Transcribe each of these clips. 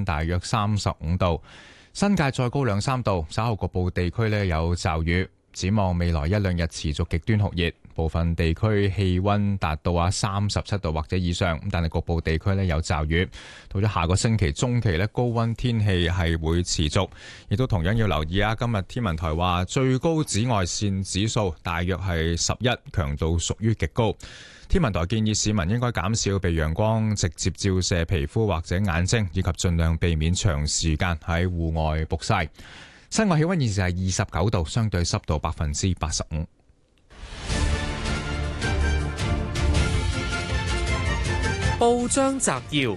溫大約35度，新界再高2-3度，稍後局部地區有驟雨。展望未來1-2日持續極端酷熱，部分地區氣溫達到37度或者以上，但係局部地區有驟雨。到咗下個星期中期高溫天氣係會持續，亦都同樣要留意今日天文台話最高紫外線指數大約係11，強度屬於極高。天文台建議市民應該減少被陽光直接照射皮膚或者眼睛，以及盡量避免長時間喺戶外曝曬。室外氣溫現時係29度，相對濕度85%。 報章摘要：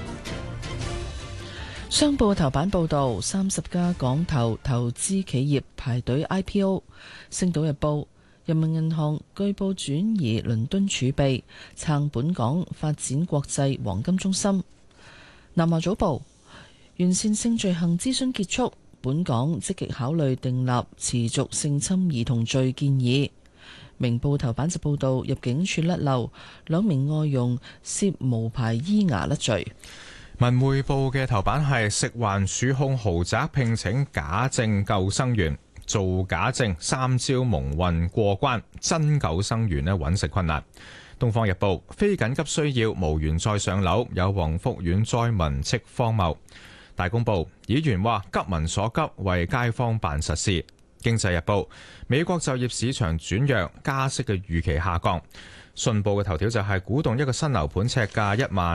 商報頭版報道，30家港投資企業排隊 IPO。星島日報：人民銀行據報轉移倫敦儲備，撐本港發展國際黃金中心。南華早報：完善性罪行諮詢結束，本港積極考慮訂立持續性侵兒童罪建議。明報頭版就報道入境處甩漏2名外傭涉無牌醫牙甩罪。 文匯報嘅頭版係食環署控豪宅聘請假證救生員，造假證3招蒙混過關，真救生員揾食困難。東方日報：非緊急需要無緣再上樓，有宏福苑災民斥荒謬。大公報：議員話急民所急，為街坊辦實事。經濟日報：美國就業市場轉弱，加息嘅預期下降。信報嘅頭條就係鼓動一個新樓盤尺價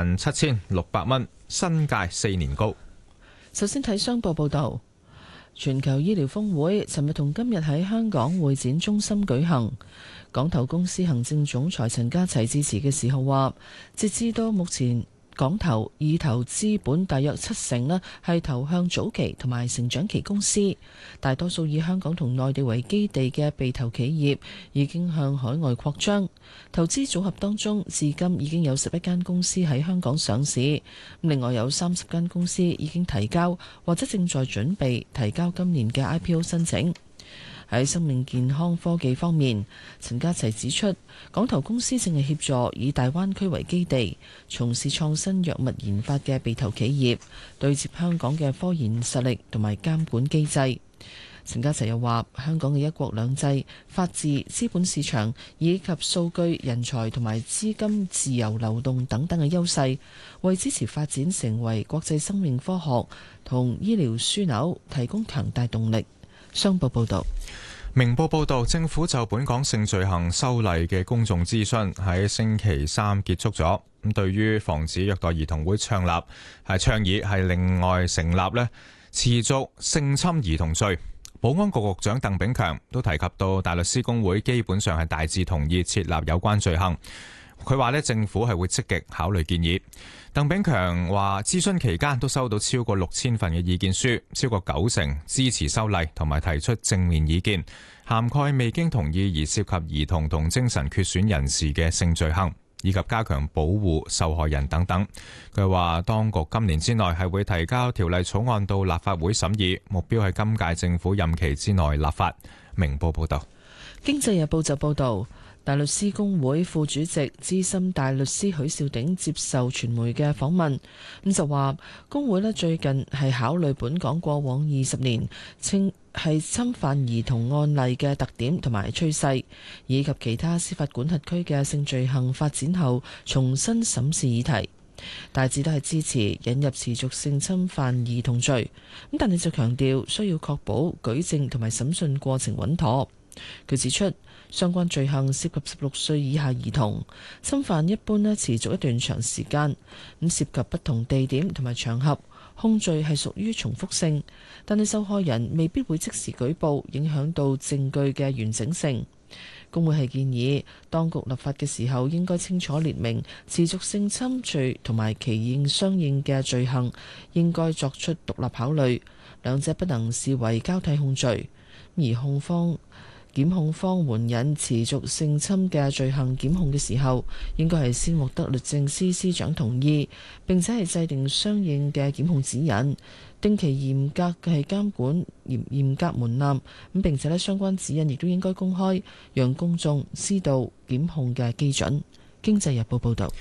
17,600蚊，新界4年高。 首先睇商報報道，全球醫療峰會尋日同今日喺香港會展中心舉行。港投公司行政總裁陳家齊致辭嘅時候話，截至到目前，港投已投資本大約70%呢係投向早期同埋成長期公司，大多數以香港同內地為基地嘅被投企業已經向海外擴張。投資組合當中，至今已經有11間公司喺香港上市，另外有30間公司已經提交或者正在準備提交今年嘅 IPO 申請。喺生命健康科技方面，陳家齊指出，港投公司正係協助以大灣區為基地，從事創新藥物研發嘅被投企業，對接香港嘅科研實力同埋監管機制。陳家齊又話，香港嘅一國兩制、法治、資本市場以及數據、人才同埋資金自由流動等等嘅優勢，為支持發展成為國際生命科學同醫療樞紐提供強大動力。商報報道。 明報報道，政府就本港性罪行修例嘅公眾諮詢喺星期三結束咗。咁對於防止虐待兒童會倡議係另外成立持續性侵兒童罪。保安局局長鄧炳強都提及到，大律師公會基本上係大致同意設立有關罪行。佢話政府係會積極考慮建議。鄧炳強話，諮詢期間都收到超過6000份嘅意見書，超過90%支持修例同埋提出正面意見，涵蓋未經同意而涉及兒童同精神缺損人士嘅性罪行，以及加強保護受害人等等。佢話，當局今年之內係會提交條例草案到立法會審議，目標係今屆政府任期之內立法。明報報道。 經濟日報就報道，大律師公會副主席資深大律師許兆鼎接受傳媒嘅訪問，咁就話公會最近係考慮本港過往20年侵犯兒童案例嘅特點同埋趨勢，以及其他司法管轄區嘅性罪行發展後重新審視議題，大致都係支持引入持續性侵犯兒童罪，咁但係就強調需要確保舉證同埋審訊過程穩妥。佢指出，相關罪行涉及16歲以下兒童，侵犯一般持續一段長時間，咁涉及不同地點同埋場合，控罪係屬於重複性，但係受害人未必會即時舉報，影響到證據嘅完整性。公會係建議當局立法嘅時候應該清楚列明持續性侵罪同埋其應相應嘅罪行，應該作出獨立考慮，兩者不能視為交替控罪，而檢控方援引持續性侵嘅罪行檢控嘅時候，應該係先獲得律政司司長同意，並且係制定相應嘅檢控指引，定期嚴格嘅係監管嚴格門檻，咁並且相關指引亦都應該公開，讓公眾知道檢控嘅基準。經濟日報報道。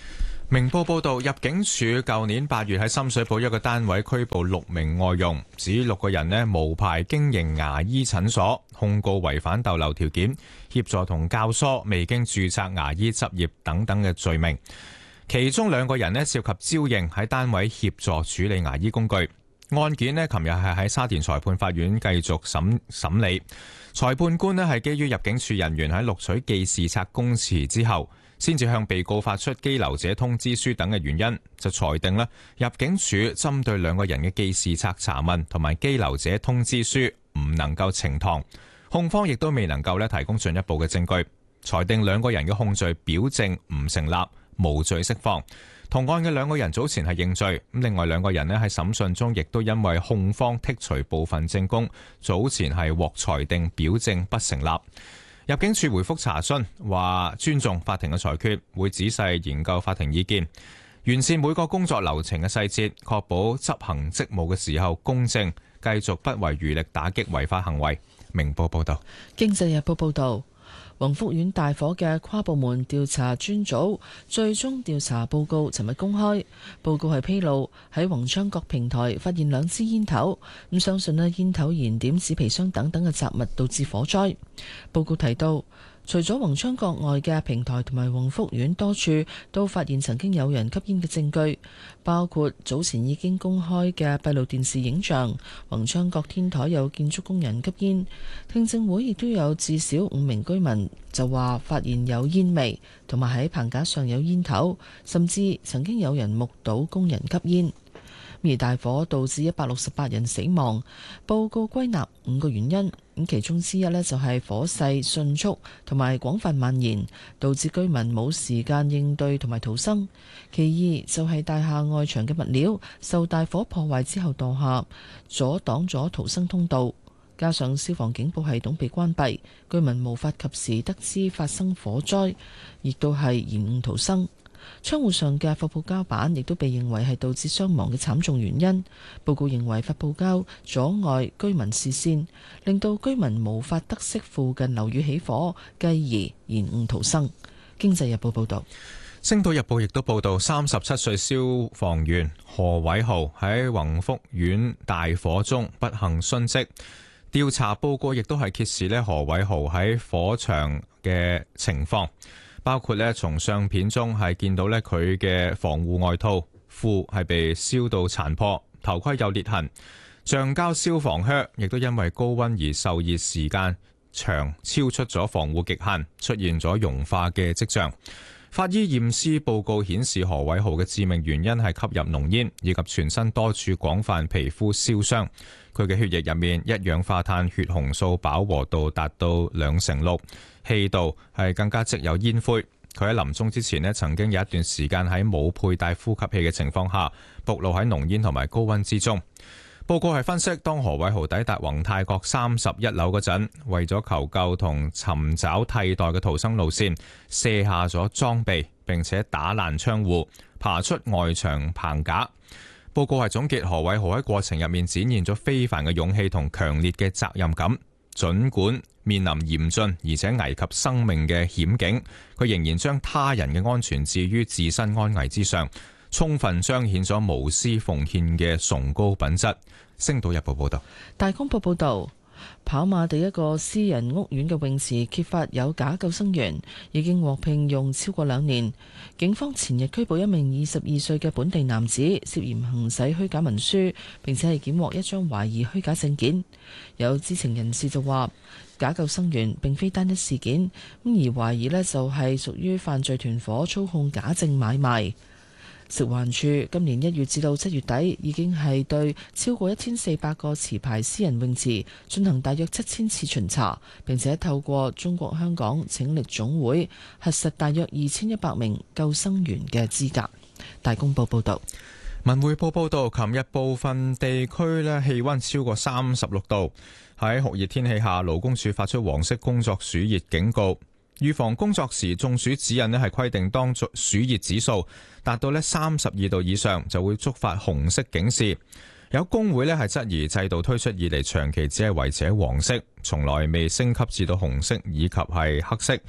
明報報道，入境處舊年8月喺深水埗一個單位拘捕6名外傭，指6個人無牌經營牙醫診所，控告違反逗留條件、協助同教唆未經註冊牙醫執業等等嘅罪名。其中2個人涉及招認喺單位協助處理牙醫工具。案件琴日係喺沙田裁判法院繼續審理。裁判官係基於入境處人員喺錄取記事冊供詞之後，先至向被告發出羈留者通知書等嘅原因，就裁定入境處針對2個人嘅記事冊查問同埋羈留者通知書唔能夠呈堂，控方亦都未能夠提供進一步嘅證據，裁定2個人嘅控罪表證唔成立，無罪釋放。同案嘅2個人早前係認罪，咁另外2個人喺審訊中亦都因為控方剔除部分證供，早前係獲裁定表證不成立。入境處回覆查詢話，尊重法庭嘅裁決，會仔細研究法庭意見，完善每個工作流程嘅細節，確保執行職務嘅時候公正，繼續不遺餘力打擊違法行為。明報報道。 經濟日報報道，宏福苑大火嘅跨部門調查專組最終調查報告尋日公開。報告係披露喺宏昌閣平台發現2支煙頭，咁相信煙頭燃點紙皮箱等等嘅雜物導致火災。報告提到，除咗宏昌閣外嘅平台同埋宏福苑多處都發現曾經有人吸煙嘅證據，包括早前已經公開嘅閉路電視影像，宏昌閣天台有建築工人吸煙。聽證會亦都有至少5名居民就話發現有煙味，同埋喺棚架上有煙頭，甚至曾經有人目睹工人吸煙。而大火導致168人死亡，報告歸納5個原因，咁其中之一就係火勢迅速同埋廣泛蔓延，導致居民冇時間應對同埋逃生。其二就係大廈外牆嘅物料受大火破壞之後墮下，阻擋咗逃生通道，加上消防警報系統被關閉，居民無法及時得知發生火災，亦都係延誤逃生。窗戶上嘅發泡膠板亦都被認為係導致傷亡嘅慘重原因。報告認為發泡膠阻礙居民視線，令到居民無法得悉附近樓宇起火，繼而延誤逃生。經濟日報報道。 星島日報亦都報道，37歲消防員何偉豪喺宏福苑大火中不幸殉職。調查報告亦都係揭示何偉豪喺火場嘅情況，包括從相片中係見到佢嘅防護外套褲係被燒到殘破，頭盔有裂痕，橡膠消防靴亦都因為高溫而受熱時間長，超出咗防護極限，出現咗融化嘅跡象。法醫驗屍報告顯示，何偉豪嘅致命原因係吸入濃煙以及全身多處廣泛皮膚燒傷。佢嘅血液入面一氧化碳血紅素飽和度達到6%，氣道係更加積有煙灰。佢喺臨終之前曾經有一段時間喺冇佩戴呼吸器嘅情況下，暴露喺濃煙同埋高溫之中。報告係分析，當何偉豪抵達宏泰閣31樓嗰陣，為咗求救同尋找替代嘅逃生路線，卸下咗裝備，並且打爛窗戶，爬出外牆棚架。報告係總結何偉豪喺過程入面展現咗非凡嘅勇氣同強烈嘅責任感，儘管面臨嚴峻而且危及生命嘅險境，佢仍然將他人嘅安全置於自身安危之上，充分彰顯咗無私奉獻嘅崇高品質。星島日報報道。 大公報報道，跑馬地一個私人屋苑嘅泳池揭發有假救生員，已經獲聘用超過2年。警方前日拘捕一名22歲嘅本地男子，涉嫌行使虛假文書，並且係檢獲一張懷疑虛假證件。有知情人士就話，假救生員並非單一事件，而懷疑就係屬於犯罪團伙操控假證買賣。食環署今年1月至到7月底，已經係對超過1400個持牌私人泳池進行大約7000次巡查，並且透過中國香港拯溺總會核實大約2100名救生員嘅資格。大公報報道。 文匯報報道，琴日部分地區氣溫超過36度，喺酷熱天氣下，勞工處發出黃色工作暑熱警告。預防工作時中暑指引係規定，當暑熱指數達到32度以上，就會觸發紅色警示。有工會係質疑制度推出以嚟長期只係維持喺黃色，從來未升級至到紅色以及係黑色。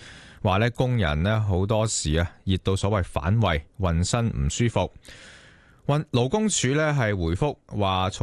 話呢工人呢好多時熱到所謂反胃，渾身唔舒服。勞工處呢係回覆話，